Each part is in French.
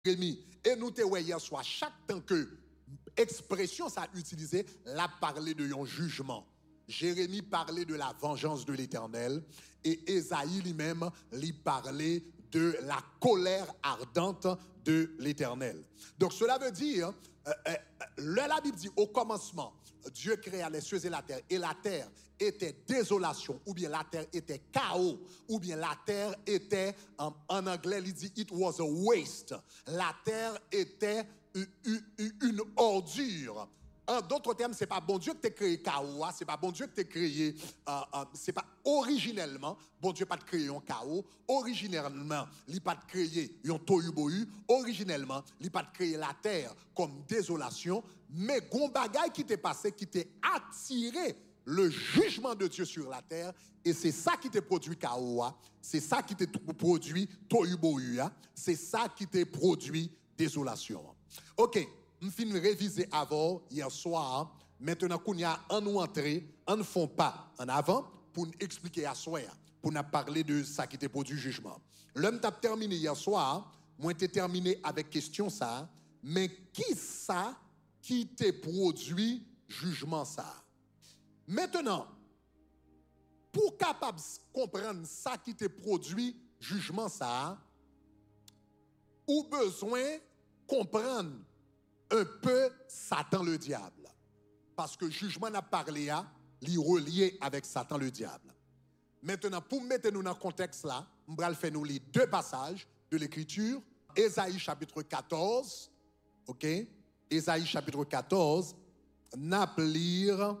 Jérémie. Et nous te voyons hier soir, chaque temps que expression ça utilisé, l'a parlé de un jugement. Jérémie parlait de la vengeance de l'Éternel et Ésaïe lui-même lui parlait de la colère ardente de l'Éternel. Donc cela veut dire, la Bible dit au commencement, Dieu créa les cieux et la terre était désolation, ou bien la terre était chaos, ou bien la terre était, en anglais, il dit it was a waste. La terre était une ordure. En d'autres termes, c'est pas bon Dieu que t'a créé chaos, c'est pas bon Dieu que t'a créé, c'est pas originellement, bon Dieu pas de créer un chaos, originellement, il pas de créer un tohu-bohu, originellement, il pas de créer la terre comme désolation, mais gon bagay qui t'est passé, qui t'est attiré le jugement de Dieu sur la terre, et c'est ça qui t'a produit chaos, c'est ça qui t'a produit tohu-bohu, c'est ça qui t'a produit désolation. Ok. Je finis de réviser avant, hier soir. Maintenant, qu'on y a en nous entrer, on ne font pas en avant pour nous expliquer à soir, pour nous parler de ça qui était produit jugement. L'homme t'a terminé hier soir, moi t'ai terminé avec question ça, mais qui ça qui t'a produit jugement ça? Maintenant, pour capable comprendre ça qui t'a produit jugement ça, ou besoin comprendre un peu Satan le diable. Parce que jugement n'a parlé à, l'y relié avec Satan le diable. Maintenant, pour mettre nous dans le contexte là, on va faire nous lire deux passages de l'écriture. Ésaïe chapitre 14, ok? Ésaïe chapitre 14, n'a lire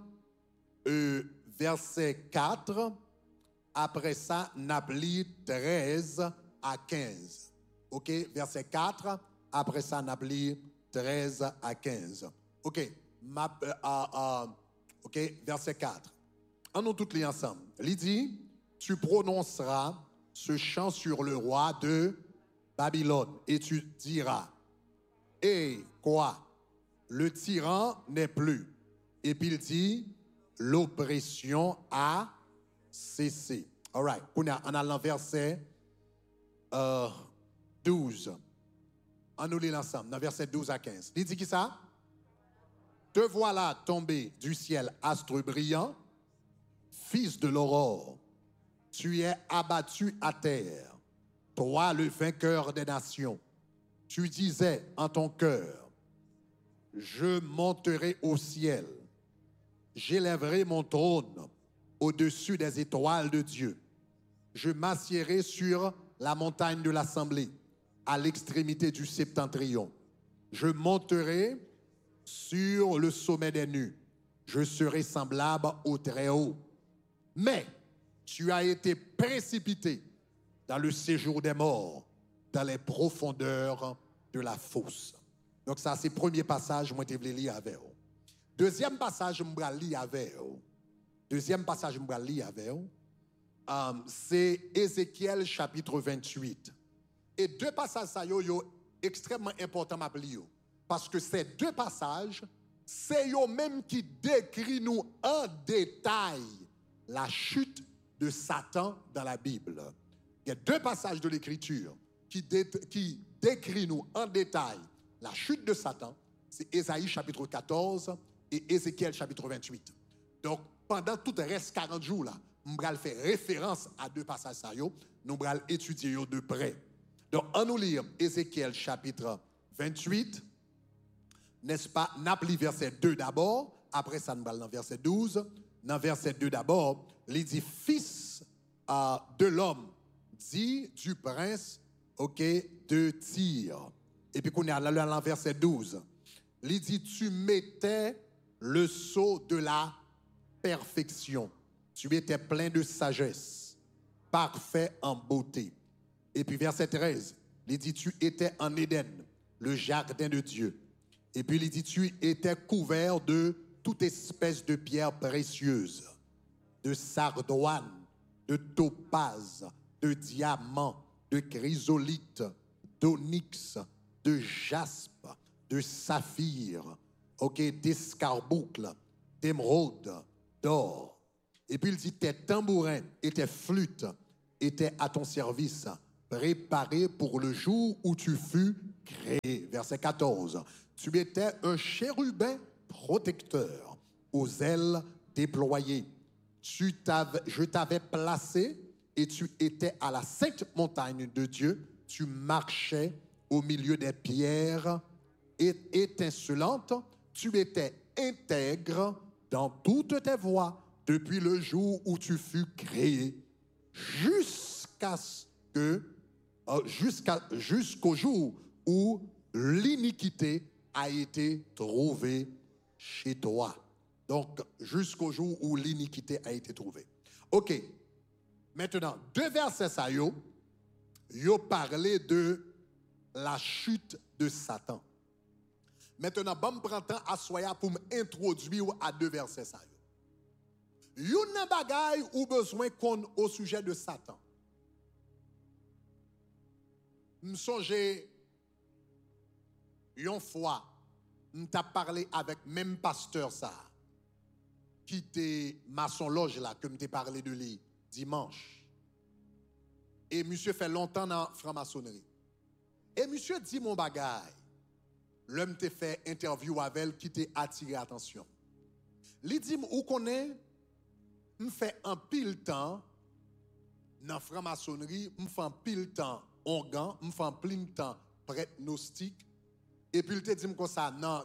verset 4. Après ça, n'a lire 13 à 15. Ok? Verset 4. Après ça, n'a lire 13 à 15. OK. OK, verset 4. En nous toutes les ensemble. Il dit, tu prononceras ce chant sur le roi de Babylone et tu diras, et quoi? Le tyran n'est plus. Et puis il dit, l'oppression a cessé. All right. On a le verset 12. On nous lit ensemble, dans verset 12 à 15. Il dit qui ça? Te voilà tombé du ciel, astre brillant, fils de l'aurore. Tu es abattu à terre, toi le vainqueur des nations. Tu disais en ton cœur, je monterai au ciel, j'élèverai mon trône au-dessus des étoiles de Dieu. Je m'assiérai sur la montagne de l'assemblée, à l'extrémité du septentrion. Je monterai sur le sommet des nues. Je serai semblable au Très-Haut. Mais tu as été précipité dans le séjour des morts, dans les profondeurs de la fosse. Donc ça, c'est le premier passage que je voulais lire avec vous. Deuxième passage que je vais lire avec vous. Deuxième passage que je vais lire avec vous. C'est Ézéchiel chapitre 28. Et deux passages ça yo extrêmement important à lire parce que ces deux passages c'est eux même qui décrit nous en détail la chute de Satan dans la Bible. Il y a deux passages de l'écriture qui décrit nous en détail la chute de Satan, c'est Ésaïe chapitre 14 et Ézéchiel chapitre 28. Donc pendant tout le reste 40 jours là, nous allons faire référence à deux passages ça yo, nous allons étudier de près. Donc, on nous lit Ézéchiel chapitre 28, n'est-ce pas? N'appli verset 2 d'abord, après ça nous allons dans verset 12. Dans verset 2 d'abord, il dit fils de l'homme, dit du prince, ok, de Tyr. Et puis qu'on est allé dans verset 12, il dit tu mettais le sceau de la perfection, tu étais plein de sagesse, parfait en beauté. Et puis verset 13, il dit, tu étais en Éden, le jardin de Dieu. Et puis il dit, tu étais couvert de toute espèce de pierres précieuses, de sardoine, de topaze, de diamant, de chrysolite, d'onyx, de jaspe, de saphir, ok, d'escarboucle, d'émeraude, d'or. Et puis il dit, tes tambourins et tes flûtes étaient à ton service, préparés pour le jour où tu fus créé. Verset 14. Tu étais un chérubin protecteur aux ailes déployées. Je t'avais placé et tu étais à la sainte montagne de Dieu. Tu marchais au milieu des pierres étincelantes. Tu étais intègre dans toutes tes voies depuis le jour où tu fus créé jusqu'au jour où l'iniquité a été trouvée chez toi. Donc, jusqu'au jour où l'iniquité a été trouvée. OK. Maintenant, deux versets ça, yo parlé de la chute de Satan. Maintenant, je prends temps à soya pour m'introduire à deux versets ça. Yon nan bagay ou besoin qu'on au sujet de Satan. M'songe yon fois, m'ta parlé avec même pasteur ça, qui était maçon loge là, que m'te parlé de lui dimanche. Et monsieur fait longtemps dans franc-maçonnerie. Et monsieur dit mon bagay, l'homme te fait interview avec elle qui t'a attiré attention. Li dit ou connaît, m'fait un pile temps dans franc-maçonnerie, m'fait un pile temps ongan, m'fait un pile temps prêtre gnostique. Et puis il te dit comme ça, dans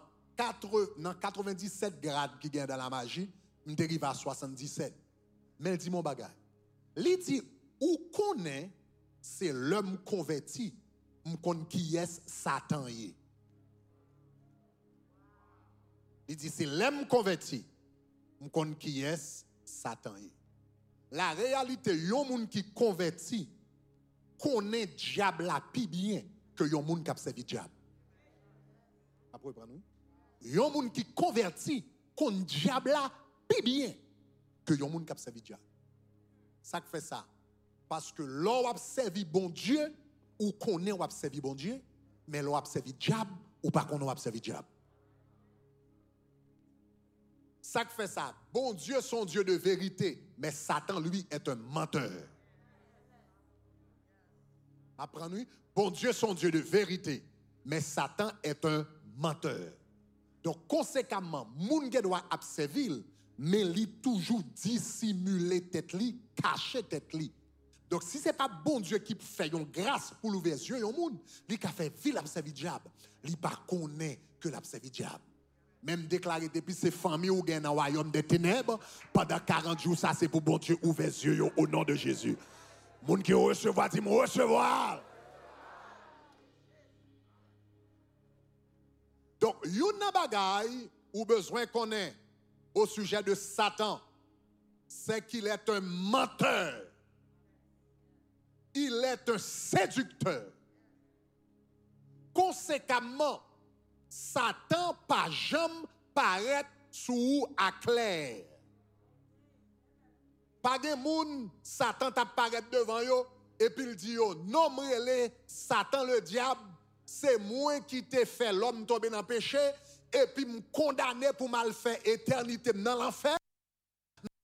97 grades qui gagne dans la magie, m'dérive à 77. Mais il dit mon bagay. Il dit, ou connaît, c'est l'homme converti, m'kon qui est Satan yé. Il dit, c'est l'homme converti, m'kon qui est Satan yé. La réalité, yon moun qui converti, connaît diable la pi bien que yon moun qui a servi diable. Après, nous. Yon moun qui converti, connaît diable la pi bien que yon moun qui a servi diable. Ça fait ça. Parce que l'on a servi bon Dieu, ou connaît ou a servi bon Dieu, mais l'on a servi diable, ou pas qu'on a servi diable. Ça fait ça. Bon Dieu, son Dieu de vérité, mais Satan, lui, est un menteur. Apprenez-nous, bon Dieu, son Dieu de vérité, mais Satan est un menteur. Donc, conséquemment, moun qui doit servir, mais lui toujours dissimuler tête li, cacher tête li. Donc si c'est pas bon Dieu qui fait une grâce pour l'ouvrir les yeux, yon moun, li ka fait vil ap servi diable, li pas connaît que l'ap servi diable. Même déclaré depuis ses familles ou gen dans royaume des ténèbres, pendant 40 jours ça c'est pour bon Dieu ouvrir les yeux au nom de Jésus. Moun qui recevoir dit mon recevoir. Donc yon nan bagay ou besoin qu'on ait au sujet de Satan, c'est qu'il est un menteur. Il est un séducteur. Conséquemment, Satan pas jamais paraît sous à clair. Pas de moun, Satan t'apparaît devant yo et puis il dit yo, non m'rele Satan le diable, c'est moi qui t'ai fait l'homme tomber dans le péché et puis me condamner pour mal faire éternité dans l'enfer.